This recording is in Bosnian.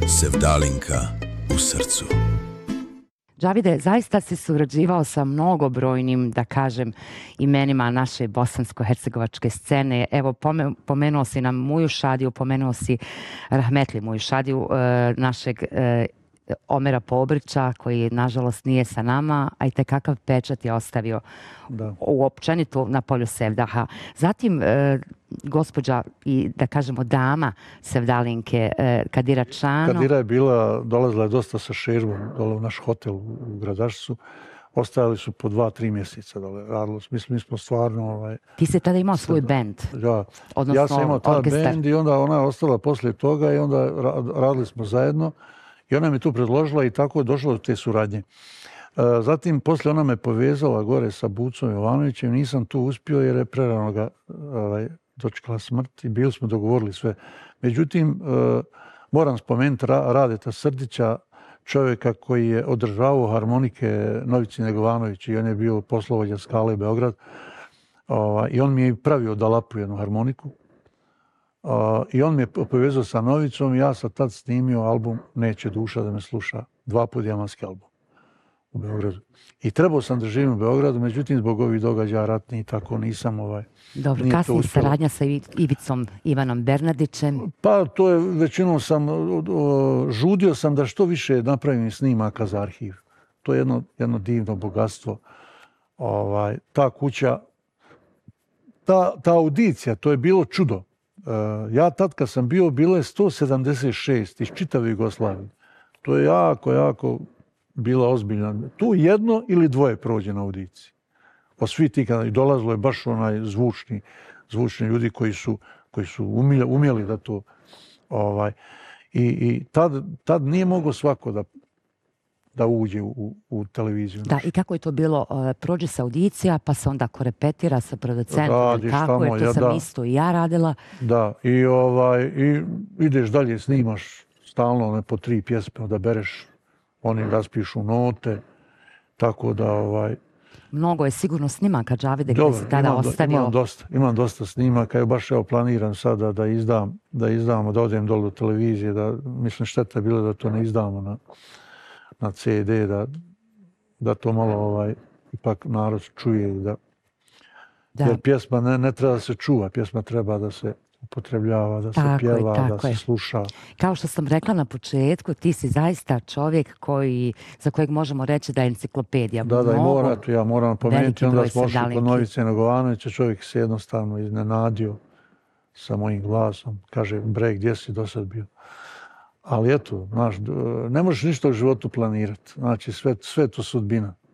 Sevdalinka u srcu. Džavide, zaista si surađivao sa mnogobrojnim, da kažem, imenima naše bosansko-hercegovačke scene. Evo, pomenuo si nam Muju Šadiju, pomenuo si Rahmetli Muju Šadiju, našeg Omera Pobrića, koji nažalost nije sa nama, a i kakav pečat je ostavio uopćenito na polju Sevdaha. Zatim, gospođa i, da kažemo, dama Sevdalinke, Kadira Čano. Kadira je dolazila je dosta sa šerbom dole u naš hotel u Gradašcu. Ostajali su po 2-3 mjeseca dole. Radilo. Mislim, mi smo stvarno... Ti si tada imao svoj bend? Da. Ja sam imao taj bend i onda ona je ostala poslije toga i onda radili smo zajedno. I ona mi tu predložila i tako je došlo do te suradnje. Zatim, poslije ona me povezala gore sa Bucom Jovanovićem. Nisam tu uspio jer je prerano ga dočekala smrt i bili smo dogovorili sve. Međutim, moram spomenuti Radeta Srdića, čovjeka koji je održavao harmonike Novici Negovanović i on je bio poslovođa Skale Beograd. I on mi je pravio da lapu jednu harmoniku. I on mi je povezao sa Novicom i ja sam tad snimio album Neće duša da me sluša. 2 put diamantski album u Beogradu. I trebao sam da živim u Beogradu, međutim zbog ovih događaja ratnih tako nisam Dobro, kasnije saradnja sa Ivicom Ivanom Bernardićem? Pa to je većinom žudio sam da što više napravim snimaka za arhiv. To je jedno divno bogatstvo. Ta kuća, ta audicija, to je bilo čudo. Ja tad kad sam bio, bilo je 176 iz čitave Jugoslavije. To je jako bila ozbiljna. Tu jedno ili dvoje prođe na audiciji. Od svih tih i dolazilo je baš onaj zvučni ljudi koji su umjeli da to... I tad nije moglo svako da uđe u televiziju. Da, i kako je to bilo? Prođe se audicija, pa se onda korepetira sa producentom. Kako je? To sam isto i ja radila. Da, i ideš dalje, snimaš stalno po 3 pjesme, da bereš, oni raspišu note, tako da... Mnogo je sigurno snimaka, Džavide, gdje si tada ostavio. Imam dosta snimaka, baš planiram sada da izdamo, da odem dole do televizije, mislim šteta je bilo da to ne izdamo na CD, da to malo ipak narod čuje. Jer pjesma ne treba da se čuva, pjesma treba da se upotrebljava, da se pjeva, da se sluša. Kao što sam rekla na početku, ti si zaista čovjek za kojeg možemo reći da je enciklopedija. Da, ja moram pomenuti, onda smo ošli kod Novice Negovanovića, čovjek se jednostavno iznenadio sa mojim glasom. Kaže, bre, gdje si do sad bio? Ali eto, ne možeš ništa u životu planirati. Znači, sve to sudbina.